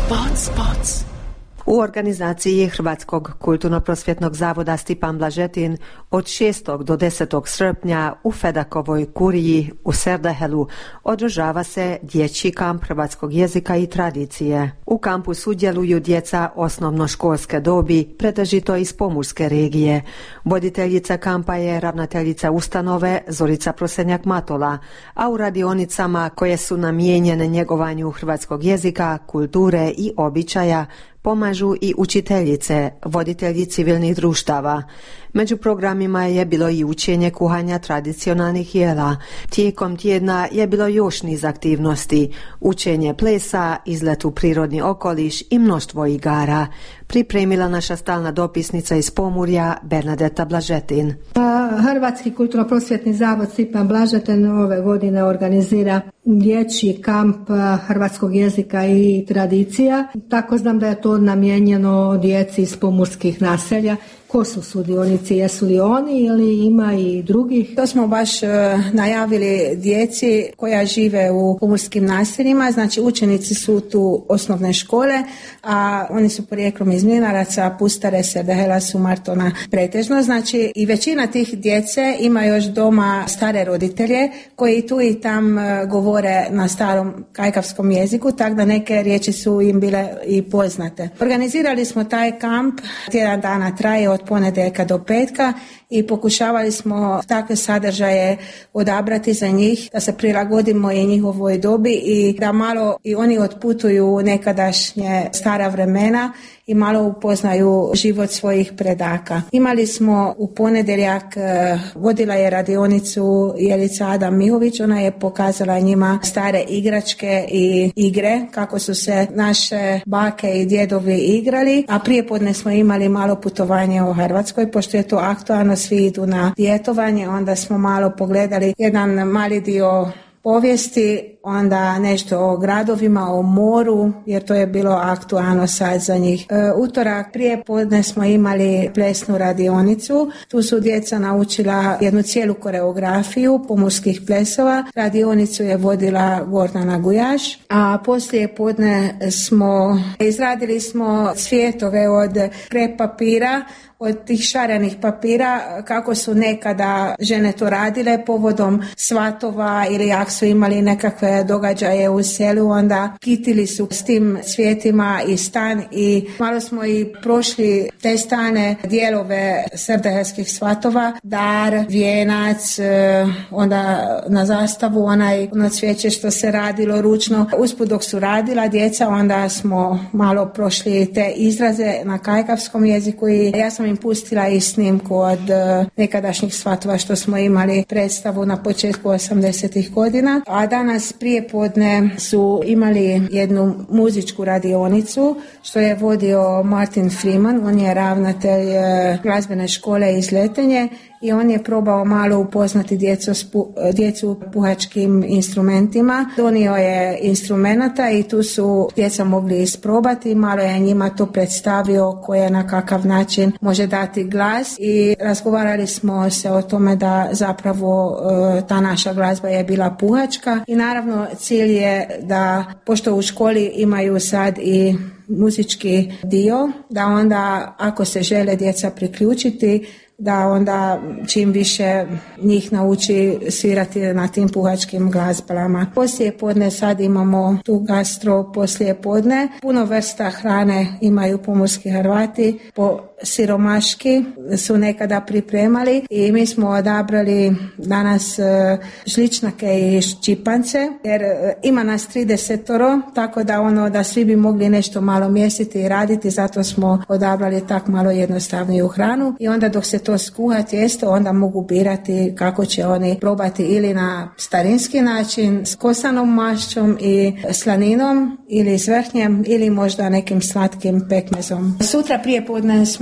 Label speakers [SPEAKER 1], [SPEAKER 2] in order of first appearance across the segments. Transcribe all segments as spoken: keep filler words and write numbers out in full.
[SPEAKER 1] Spot, spots. U organizaciji Hrvatskog kulturno-prosvjetnog zavoda Stipan Blažetin od šestog do desetog srpnja u Fedakovoj kuriji u Serdehelu održava se dječji kamp hrvatskog jezika i tradicije. U kampu sudjeluju djeca osnovnoškolske dobi, pretežito iz pomorske regije. Voditeljica kampa je ravnateljica ustanove Zorica Prosenjak-Matola, a u radionicama koje su namijenjene njegovanju hrvatskog jezika, kulture i običaja pomažu i učiteljice, voditelji civilnih društava. Među programima je bilo i učenje kuhanja tradicionalnih jela. Tijekom tjedna je bilo još niz aktivnosti, učenje plesa, izlet u prirodni okoliš i mnoštvo igara. Pripremila naša stalna dopisnica iz Pomurja Bernadeta Blažetin.
[SPEAKER 2] Hrvatski kulturno-prosvjetni zavod Stipan Blažetin ove godine organizira dječji kamp hrvatskog jezika i tradicija. Tako znam da je to namijenjeno djeci iz pomorskih naselja. Ko su sudionici, jesu li oni ili ima i drugih?
[SPEAKER 3] To smo baš uh, najavili djeci koja žive u pomorskim naseljima, znači učenici su tu osnovne škole, a oni su porijeklom iz Mlinaraca, Pustare, Serdehela, Sumartona pretežno, znači i većina tih djece ima još doma stare roditelje koji tu i tam uh, govore na starom kajkavskom jeziku, tako da neke riječi su im bile i poznate. Organizirali smo taj kamp, tjedan dana traje od ponedjeljka do petka i pokušavali smo takve sadržaje odabrati za njih, da se prilagodimo i njihovoj dobi i da malo i oni otputuju nekadašnje stara vremena i malo upoznaju život svojih predaka. Imali smo u ponedjeljak, vodila je radionicu Jelica Adam Mihović, ona je pokazala njima stare igračke i igre, kako su se naše bake i djedovi igrali, a prijepodne smo imali malo putovanje u Hrvatskoj, pošto je to aktualno, svi idu na djetovanje, onda smo malo pogledali jedan mali dio povijesti, onda nešto o gradovima, o moru, jer to je bilo aktualno sad za njih. E, utorak prije podne smo imali plesnu radionicu, tu su djeca naučila jednu cijelu koreografiju pomorskih plesova, radionicu je vodila Gordana Gujaš, a poslije podne smo izradili smo cvjetove od krep papira, od tih šarenih papira, kako su nekada žene to radile povodom svatova ili ako su imali nekakve događaje u selu, onda kitili su s tim cvijetima i stan i malo smo i prošli te stane dijelove serdehelskih svatova, dar, vijenac, onda na zastavu onaj ono cvijeće što se radilo ručno. Usput dok su radila djeca, onda smo malo prošli te izraze na kajkavskom jeziku i ja sam im pustila i snimku od uh, nekadašnjih svatova što smo imali predstavu na početku osamdesetih godina. A danas prije podne su imali jednu muzičku radionicu što je vodio Martin Freeman, on je ravnatelj uh, glazbene škole iz Letenje i on je probao malo upoznati djecu, spu, djecu puhačkim instrumentima. Donio je instrumenata i tu su djeca mogli isprobati, malo je njima to predstavio koje na kakav način može dati glas i razgovarali smo se o tome da zapravo ta naša glazba je bila puhačka i naravno cilj je da, pošto u školi imaju sad i muzički dio, da onda ako se žele djeca priključiti, da onda čim više njih nauči svirati na tim puhačkim glazbama. Poslije podne sad imamo tu gastro poslije podne. Puno vrsta hrane imaju pomorski Hrvati, po siromaški su nekada pripremali i mi smo odabrali danas žličnake i ščipance jer ima nas tridesetoro, tako da ono da svi bi mogli nešto malo mjesiti i raditi, zato smo odabrali tak malo jednostavniju hranu i onda dok se to skuha tijesto, onda mogu birati kako će oni probati ili na starinski način s kosanom mašćom i slaninom ili s vrhnjem ili možda nekim slatkim pekmezom. Sutra prije podne smo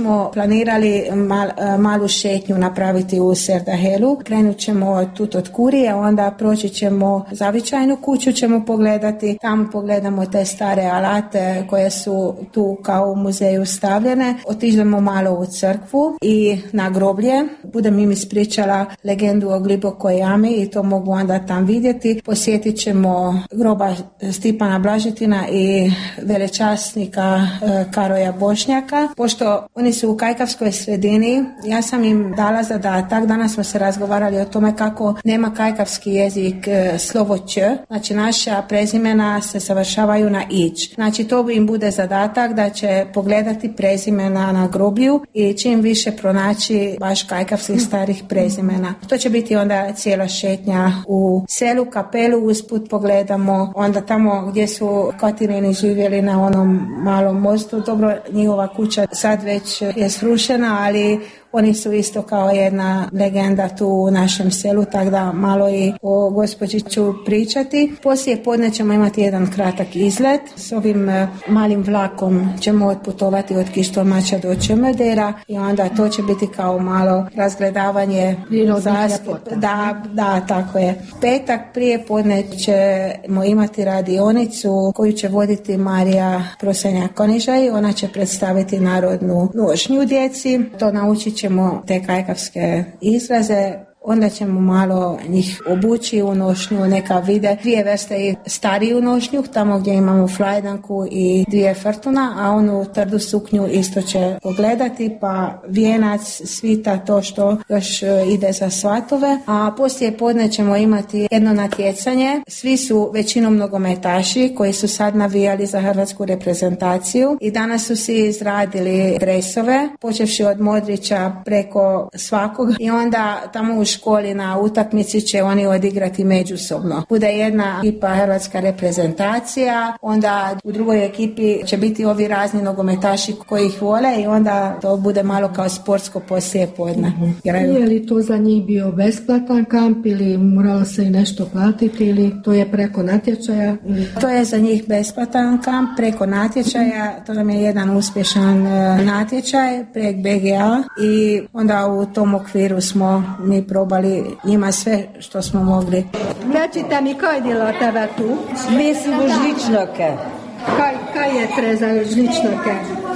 [SPEAKER 3] smo planirali mal, malu šetnju napraviti u Serdahelu. Krenut ćemo tut od kurije, onda proći ćemo zavičajnu kuću, ćemo pogledati, tamo pogledamo te stare alate koje su tu kao u muzeju stavljene. Otiđemo malo u crkvu i na groblje. Budem im ispričala legendu o glibokoj jami i to mogu onda tam vidjeti. Posjetit ćemo groba Stipana Blažetina i velečasnika e, Karoja Bošnjaka. Pošto oni su u kajkavskoj sredini, ja sam im dala zadatak, danas smo se razgovarali o tome kako nema kajkavski jezik e, slovo ć, znači naša prezimena se savršavaju na ić. Znači to im bude zadatak da će pogledati prezimena na groblju i čim više pronaći baš kajkavskih starih prezimena. To će biti onda cijela šetnja u selu, kapelu, usput pogledamo, onda tamo gdje su Katirini živjeli na onom malom mostu. Dobro, njihova kuća sad već je srušena, ali oni su isto kao jedna legenda tu u našem selu, tako da malo i o gospođi ću pričati. Poslije podne ćemo imati jedan kratak izlet. S ovim malim vlakom ćemo otputovati od Kištomača do Čemedera i onda to će biti kao malo razgledavanje zaskep. Da, da, tako je. Petak prije podne ćemo imati radionicu koju će voditi Marija Prosenjak-Konižaj. Ona će predstaviti narodnu nošnju djeci. To naučit ćemo te kajkavske izraze. Onda ćemo malo njih obući u nošnju, neka vide dvije vrste i stariju nošnju, tamo gdje imamo flajdanku i dvije frtuna, a onu trdu suknju isto će pogledati, pa vijenac, svita, to što još ide za svatove. A poslije podne ćemo imati jedno natjecanje. Svi su većinom nogometaši koji su sad navijali za hrvatsku reprezentaciju i danas su si izradili dresove, počevši od Modrića preko svakog i onda tamo u školi na utakmici će oni odigrati međusobno. Bude jedna ekipa hrvatska reprezentacija, onda u drugoj ekipi će biti ovi razni nogometaši koji ih vole i onda to bude malo kao sportsko poslije podne.
[SPEAKER 2] Mm-hmm. Je li to za njih bio besplatan kamp ili moralo se i nešto platiti ili to je preko natječaja?
[SPEAKER 3] To je za njih besplatan kamp preko natječaja. To nam je jedan uspješan uh, natječaj prek B G A i onda u tom okviru smo mi probali njima sve što smo mogli.
[SPEAKER 2] Recite mi, kaj dela tebe tu?
[SPEAKER 4] Mesimo žličnake.
[SPEAKER 2] Kaj, kaj je tre za žličnake?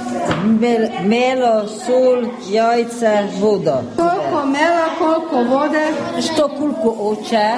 [SPEAKER 4] Mel, melo, sol, jajce, voda.
[SPEAKER 2] Koliko mela, koliko vode?
[SPEAKER 4] Što koliko oče,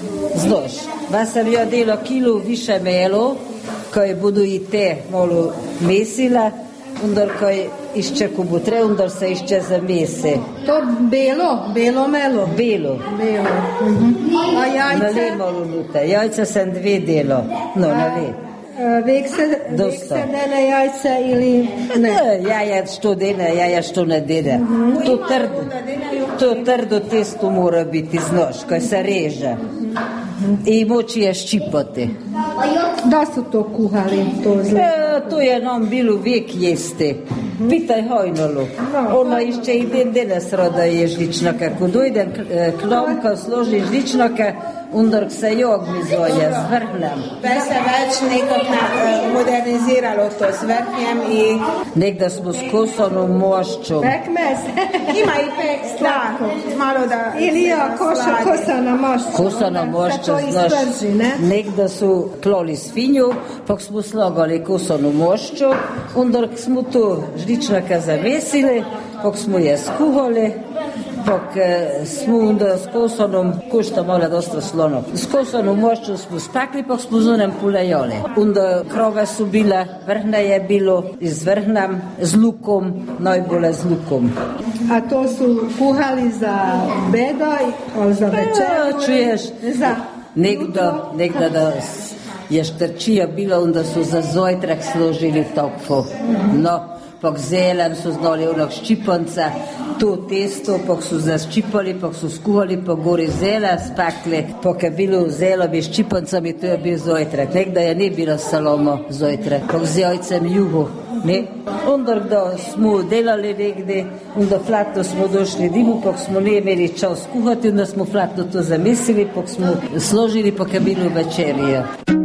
[SPEAKER 4] znaš. Va sam ja dela kilo više melo, kaj budu i te malo mesile, undar kaj išče kubutre, undar se išče za mese.
[SPEAKER 2] To belo, belo melo?
[SPEAKER 4] Belo.
[SPEAKER 2] Belo. Uh-huh. A jajce?
[SPEAKER 4] Nale malo lute. Jajce sem dve delo. No, nale.
[SPEAKER 2] Vek se, vek se dele jajce ili ne?
[SPEAKER 4] Ne, jaja što dene, jaja što ne dene. Uh-huh. To, trdo, to trdo testo mora biti, znaš, kaj se reže. Uh-huh. I moći je ščipati.
[SPEAKER 2] Da su to kuhali? To,
[SPEAKER 4] e, to je nam bilo vek jesti. Pitaj Hojnolu. Ona išče i den danas rada je žličnaka. Ko dojde klamka, složi žličnaka, undar se jog mi zvoje, s vrhnjem.
[SPEAKER 3] Ve se več nekak moderniziralo to s vrhnjem i...
[SPEAKER 4] Nekda smo s kosanom mošćom.
[SPEAKER 2] Pekmez.
[SPEAKER 3] Ima i pek, da, malo da...
[SPEAKER 2] Ili ja, koša, kosana mošća.
[SPEAKER 4] Kosana mošća, znaš. Nekda su klali svinju, pak smo slagali kosanu mošću, undar smo to žličnaka zavesili, pak smo je skuhali, pak smo onda s kosanom, košta malo dosta slono, s kosanom mošću smo spekli, pak smo zunem pulejali. Onda krove su bile, vrhne je bilo i z vrhnem, z lukom, najbolje z lukom.
[SPEAKER 2] A to su kuhali za bedaj, ali za večer?
[SPEAKER 4] Ja, čuješ,
[SPEAKER 2] za
[SPEAKER 4] nekda, nekda da je štrčija bila, onda su za zojtrek složili topfu. No, pak zelen su znali onak ščipanca, to testo, pak su zaščipali, pak su skuhali, pak gori zela spekli, pak je bilo zelo bi ščipancami, to je bil zojtrek. Nekda je ne bilo salomo zojtrek, pak z jajcem juhu. Ne? Onda da smo delali negdje, onda flatno smo došli dimu, pak smo ne imeli čas kuhati, onda smo flatno to zamesili, pak smo složili, pak je bilo večerija.